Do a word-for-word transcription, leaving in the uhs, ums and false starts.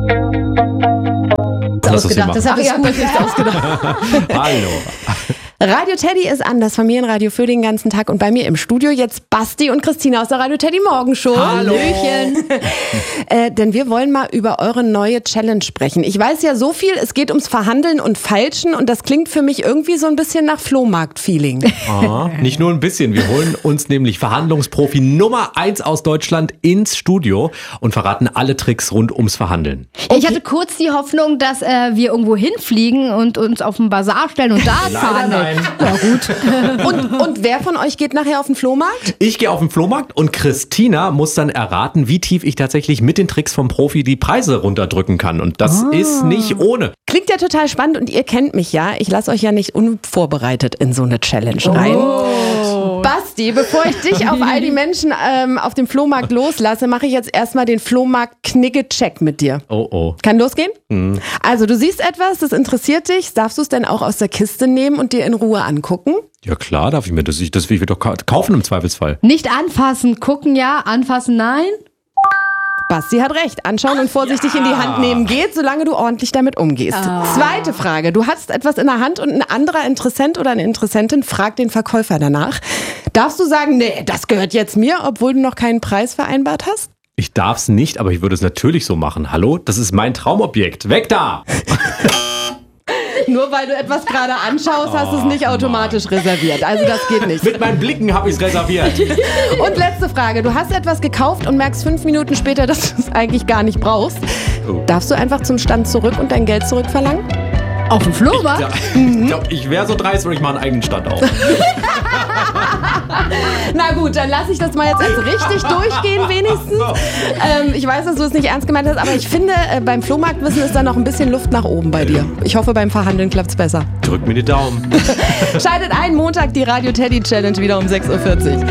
Ausgedacht. Das habe ich gut nicht ausgedacht. Hallo. Radio Teddy ist an, das Familienradio für den ganzen Tag. Und bei mir im Studio jetzt Basti und Christina aus der Radio Teddy Morgenshow. Hallöchen. äh, denn wir wollen mal über eure neue Challenge sprechen. Ich weiß ja so viel, es geht ums Verhandeln und Feilschen und das klingt für mich irgendwie so ein bisschen nach Flohmarkt-Feeling. Ah, nicht nur ein bisschen. Wir holen uns nämlich Verhandlungsprofi Nummer eins aus Deutschland ins Studio und verraten alle Tricks rund ums Verhandeln. Okay. Ich hatte kurz die Hoffnung, dass äh, wir irgendwo hinfliegen und uns auf den Bazar stellen und da verhandeln. Nein. Ja, gut. Und, und wer von euch geht nachher auf den Flohmarkt? Ich gehe auf den Flohmarkt und Christina muss dann erraten, wie tief ich tatsächlich mit den Tricks vom Profi die Preise runterdrücken kann. Und das oh. ist nicht ohne. Klingt ja total spannend und ihr kennt mich ja. Ich lasse euch ja nicht unvorbereitet in so eine Challenge rein. Oh. Basti, bevor ich dich auf all die Menschen ähm, auf dem Flohmarkt loslasse, mache ich jetzt erstmal den Flohmarkt-Knigge-Check mit dir. Oh oh. Kann losgehen? Mhm. Also du siehst etwas, das interessiert dich. Darfst du es denn auch aus der Kiste nehmen und dir in Ruhe angucken? Ja klar, darf ich mir das. Das will ich doch kaufen im Zweifelsfall. Nicht anfassen, gucken ja, anfassen nein. Basti hat recht. Anschauen und vorsichtig ja. in die Hand nehmen geht, solange du ordentlich damit umgehst. Oh. Zweite Frage. Du hast etwas in der Hand und ein anderer Interessent oder eine Interessentin fragt den Verkäufer danach. Darfst du sagen, nee, das gehört jetzt mir, obwohl du noch keinen Preis vereinbart hast? Ich darf's nicht, aber ich würde es natürlich so machen. Hallo? Das ist mein Traumobjekt. Weg da! Nur weil du etwas gerade anschaust, hast du es nicht Oh, automatisch Mann. reserviert. Also das geht nicht. Mit meinen Blicken habe ich es reserviert. Und letzte Frage. Du hast etwas gekauft und merkst fünf Minuten später, dass du es eigentlich gar nicht brauchst. Oh. Darfst du einfach zum Stand zurück und dein Geld zurückverlangen? Auf dem Flohmarkt? Ja, ich glaube, ich wäre so dreist und ich mache einen eigenen Stand auf. Na gut, dann lasse ich das mal jetzt als richtig durchgehen wenigstens. Ähm, ich weiß, dass du es nicht ernst gemeint hast, aber ich finde, äh, beim Flohmarktwissen ist da noch ein bisschen Luft nach oben bei dir. Ich hoffe, beim Verhandeln klappt es besser. Drück mir die Daumen. Schaltet ein, Montag die Radio Teddy Challenge wieder um sechs Uhr vierzig.